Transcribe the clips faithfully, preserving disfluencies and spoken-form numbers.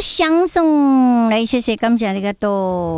相送，来谢谢感谢你个多。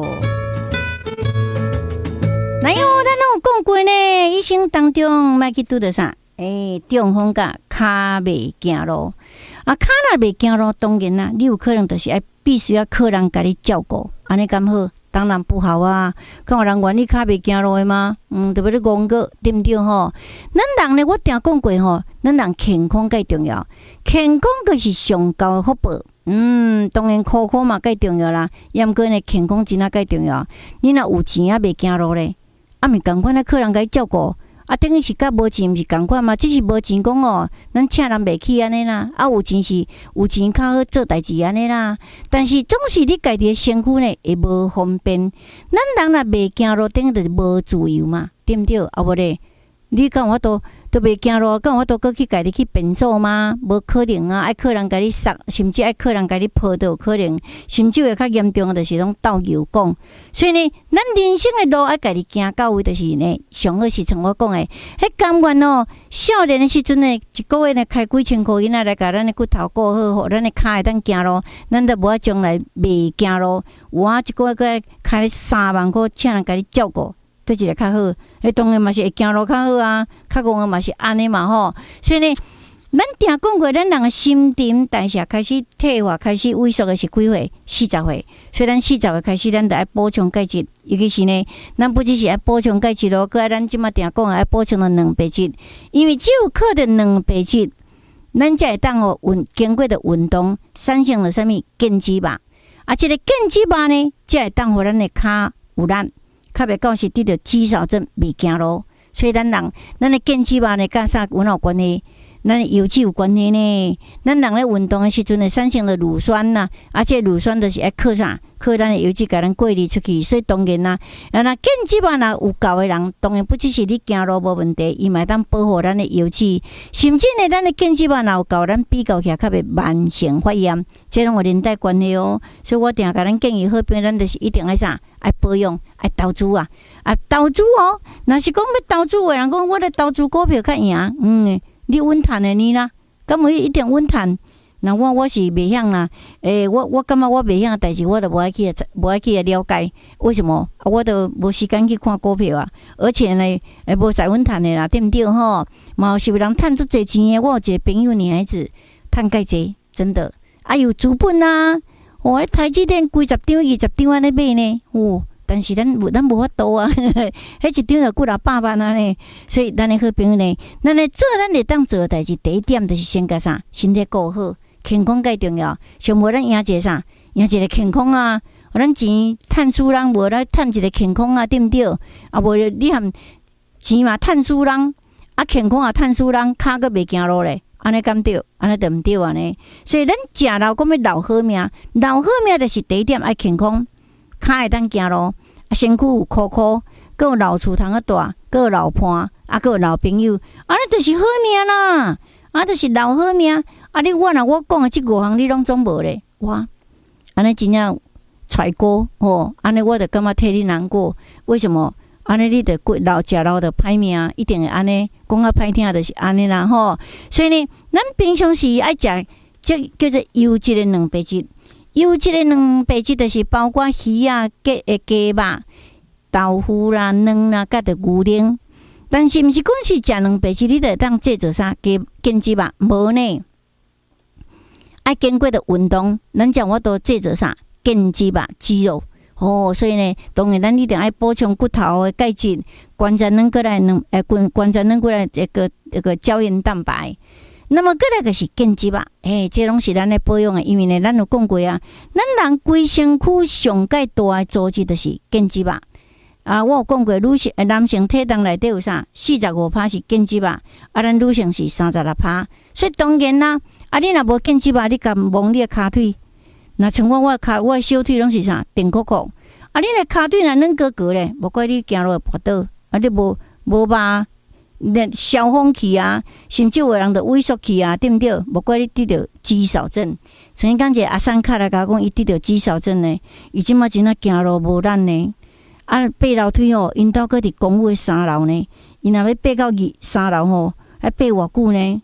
来哟，咱拢讲过呢，一生当中莫去拄着啥？诶、欸，中风甲骹袂行路，啊，骹若袂行路，当然啦，你有可能就是爱必须要客人甲你照顾，安尼敢好？当然不好啊！敢有人愿意骹袂行路的吗？嗯，特别咧戆个，对不对吼？咱人咧，我定讲过吼，咱人健康最重要，健康就是上高的福报。嗯，当然苦苦嘛最重要啦，也毋过呢，健康真啊最重要。你若有钱啊，袂行路咧，啊，咪共款咧，客人甲伊照顾。啊，等于是甲无钱，毋是共款嘛？只是无钱讲哦，咱请人袂起安尼啦。啊，有钱是有钱较好做代志安尼啦。但是总是你家己的身躯呢，会无方便。咱人若袂行路，等于就是无自由嘛，对毋对？啊，无咧，你讲我都都袂行路，讲我都搁去家己去便所吗？无可能啊！爱客人甲你杀，甚至爱客人甲你抱都有可能，甚至会较严重的，就是拢斗牛讲。所以呢，咱人生的路爱家己行到位，就是呢，上好是像我讲的，迄甘愿哦，少年的时阵呢，一个月呢开几千块银仔来甲咱的骨头顾好，互咱的骹会当行路，咱都无啊将来袂行路，有啊一个月个开三万块，请人甲你照顾。对一个较好，迄当然嘛是会行路较好啊，较讲个嘛是安尼嘛吼。所以呢，咱定讲过，咱人个新陈代谢开始退化，开始萎缩的是几岁？四十岁。所以咱四十岁开始，咱就爱补充钙质，尤其是呢，咱不只是爱补充钙质咯，搁爱咱即马定讲爱补充了蛋白质，因为只有靠着蛋白质，咱才会当哦运经过的运动产生了啥物腱肌肉，啊，这个腱肌肉呢，才会当互咱的骹有力。较袂到是得着肌少症袂行路，所以咱人咱的腱肌肉呢，甲啥有哪有关系？咱的油脂有关系呢。咱人咧运动的时阵呢，产生了乳酸呐，而且乳酸就是爱靠啥？靠咱的油脂，甲咱过滤出去。所以当然啦，啊那腱肌肉若有够的人，当然不只是你行路无问题，伊嘛当保护咱的油脂，甚至呢，咱的腱肌肉若有够，咱比较起来较袂慢性发炎，这拢有连带关系哦。所以我定甲咱建议好朋友，咱就是一定爱啥？爱保养，爱投资啊！啊，投资哦，若是讲要投资，有人讲我咧投资股票较赢，嗯，你稳赚的呢啦，敢有一定稳赚？那我我是袂晓啦，诶、欸，我我感觉我袂晓，但是我都无爱去，无爱去了解为什么？我都无时间去看股票啊，而且呢，诶，无在稳赚的啦，对毋对吼？嘛是有人赚足侪钱的，我有一个朋友女孩子赚介济，真的，啊有资本啊。哦，迄台积电几十张、二十张安尼买呢？哦，但是咱咱无法度啊，迄一张就几若百万啊呢。所以咱的好朋友呢，咱来做咱会当做的代志，第一点就是先甲啥，身体顾好，健康最重要。上无咱赢一个啥，赢一个健康啊。咱钱趁输人，无咱趁一个健康啊，对毋对？啊，无你含钱嘛趁输人，啊健康也趁输人，骹阁袂行路咧。安尼敢对？安尼就毋对安尼。所以咱食老讲要留好命，留好命就是第一点爱健康，骹会当行路，身躯有酷酷，阁有老厝通个住，阁有老伴，啊，阁有老朋友，安尼就是好命啦。啊，就是留好命。啊，你我若我讲的即五项你拢总无咧，哇，安尼真正揣过哦，安尼我就感觉替你难过。为什么？安尼你得过老食老的歹命，一定会安尼讲啊歹听，就是安尼啦吼。所以呢，咱平常时爱食即叫做优质的蛋白质。优质的蛋白质就是包括鱼啊、鸡诶鸡肉、豆腐啦、卵啦、甲着牛奶。但是毋是讲是食蛋白质，你得当制作啥鸡腱肌肉无呢？爱经过的运动，咱讲我都制作啥腱肌肉肌肉。哦，所以呢，当然咱一定爱补充骨头的钙质，关节软过来能诶，关关节软过来这个这个胶原蛋白。那么过来就是腱肌肉，诶，这拢是咱咧保养的，因为呢，咱有讲过啊，咱人规身躯上界大的组织就是腱肌肉。啊，我有讲过，女性男性体重内底有啥？四十五趴是腱肌肉，啊，咱女性是三十六趴。所以当然啦，啊，你若无腱肌肉，你甲摸你的骹腿。那像我我骹我小腿拢是啥电扣扣，啊！你的骹腿若软高高咧，无怪你行路会跛倒，啊！你无无吧？那消风去啊，甚至有人就萎缩去啊，对毋对？无怪你得着肌少症。曾经讲一个阿三卡来甲我讲，伊得着肌少症呢，伊即马真啊行路无力呢，啊爬楼梯吼，因兜搁伫公寓的三楼呢，伊若要爬到二三楼吼，还爬偌久呢？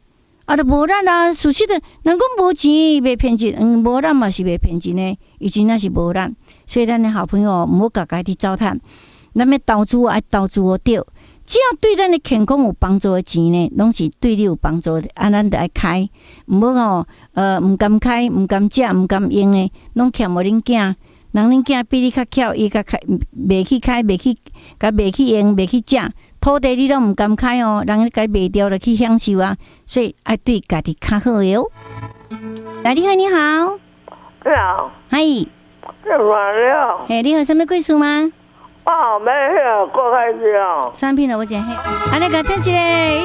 啊，都无咱啊，事实的，人讲无钱买骗钱，嗯，无咱嘛是买骗钱的，伊真正是无咱，所以咱的好朋友毋好家家己糟蹋，咱要投资爱投资好对，只要对咱的健康有帮助的钱呢，拢是对你有帮助的，啊，咱就爱开，毋好吼，呃，毋敢开，毋敢食，毋敢用的，拢欠无恁囝。人恁囝比你较巧，伊较开，袂去开，袂去，甲袂去用，袂去食。土地你拢毋敢开哦，人家卖掉了去享受啊，所以爱对家己较好哟。来，你好，你好， 你好， 嗨， 你完了？ 嘿，你有什么故事吗？ 哦，没有，过开始哦。 产品了，我讲嘿，安尼个听一个。